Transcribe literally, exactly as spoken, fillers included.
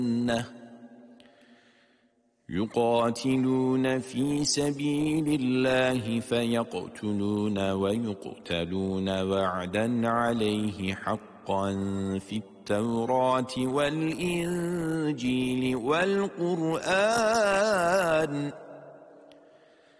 يقاتلون في سبيل الله فيقتلون ويقتلون وعدا عليه حقا في التوراة والإنجيل والقرآن